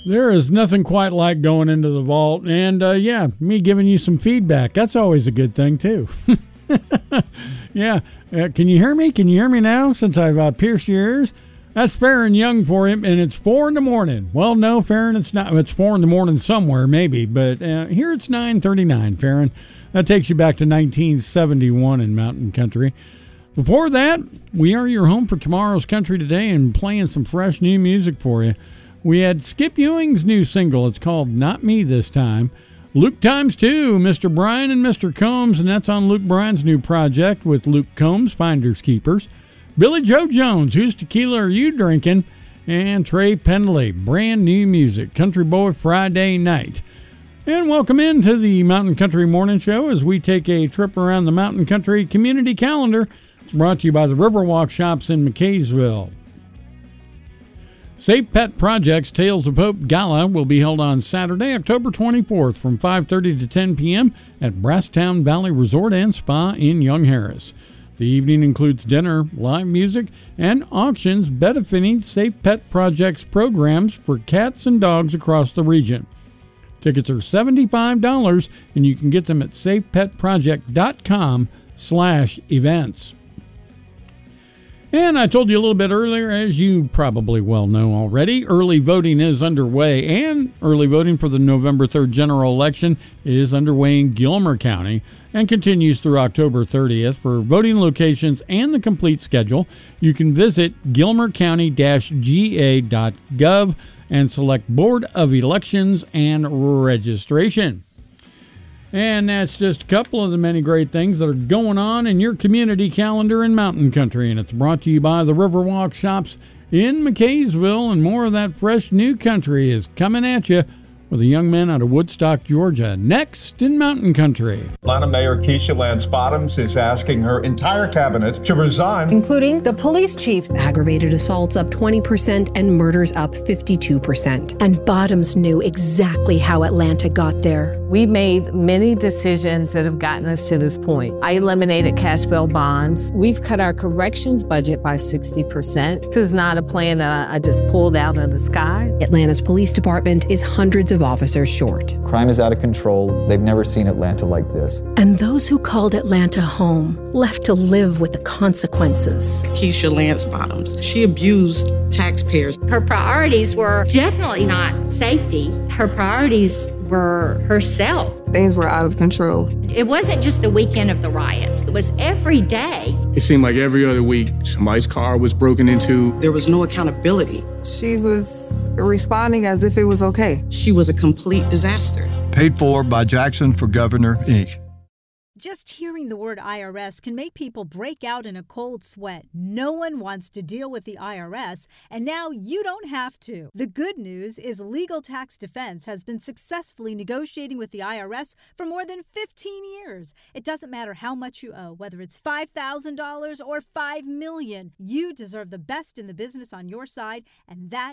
There is nothing quite like going into the vault and, me giving you some feedback. That's always a good thing, too. Yeah. Can you hear me? Can you hear me now since I've pierced your ears? That's Farron Young for him, and it's 4 in the morning. Well, no, Farron, it's not. It's 4 in the morning somewhere, maybe, but here it's 9:39, Farron. That takes you back to 1971 in Mountain Country. Before that, we are your home for tomorrow's Country Today and playing some fresh new music for you. We had Skip Ewing's new single. It's called Not Me This Time. Luke Times 2, Mr. Bryan and Mr. Combs, and that's on Luke Bryan's new project with Luke Combs, Finders Keepers. Billy Joe Jones, Whose Tequila Are You Drinking? And Trey Pendley, brand new music, Country Boy Friday Night. And welcome into the Mountain Country Morning Show as we take a trip around the Mountain Country Community Calendar. It's brought to you by the Riverwalk Shops in McKaysville. Safe Pet Project's Tales of Hope Gala will be held on Saturday, October 24th from 5:30 to 10 p.m. at Brasstown Valley Resort and Spa in Young Harris. The evening includes dinner, live music, and auctions benefiting Safe Pet Project's programs for cats and dogs across the region. Tickets are $75, and you can get them at safepetproject.com/events. And I told you a little bit earlier, as you probably well know already, early voting is underway, and early voting for the November 3rd general election is underway in Gilmer County and continues through October 30th. For voting locations and the complete schedule, you can visit gilmercounty-ga.gov and select Board of Elections and Registration. And that's just a couple of the many great things that are going on in your community calendar in Mountain Country. And it's brought to you by the Riverwalk Shops in McKaysville. And more of that fresh new country is coming at you with a young man out of Woodstock, Georgia. Next in Mountain Country. Atlanta Mayor Keisha Lance Bottoms is asking her entire cabinet to resign, including the police chief. Aggravated assaults up 20% and murders up 52%. And Bottoms knew exactly how Atlanta got there. We made many decisions that have gotten us to this point. I eliminated cash bail bonds. We've cut our corrections budget by 60%. This is not a plan that I just pulled out of the sky. Atlanta's police department is hundreds of officers short. Crime is out of control. They've never seen Atlanta like this. And those who called Atlanta home left to live with the consequences. Keisha Lance Bottoms, she abused taxpayers. Her priorities were definitely not safety. Her priorities were herself. Things were out of control. It wasn't just the weekend of the riots. It was every day. It seemed like every other week, somebody's car was broken into. There was no accountability. She was responding as if it was okay. She was a complete disaster. Paid for by Jackson for Governor, Inc. Just hearing the word IRS can make people break out in a cold sweat. No one wants to deal with the IRS, and now you don't have to. The good news is Legal Tax Defense has been successfully negotiating with the IRS for more than 15 years. It doesn't matter how much you owe, whether it's $5,000 or $5 million. You deserve the best in the business on your side, and that